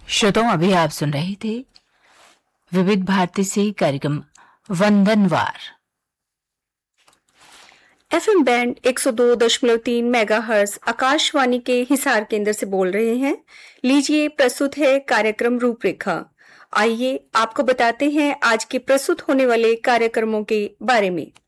श्रोताओं, अभी आप सुन रहे थे विविध भारती से कार्यक्रम वंदनवार। एफएम बैंड 102.3 मेगाहर्ट्ज आकाशवाणी के हिसार केंद्र से बोल रहे हैं। लीजिए, प्रस्तुत है कार्यक्रम रूपरेखा। आइए आपको बताते हैं आज के प्रस्तुत होने वाले कार्यक्रमों के बारे में।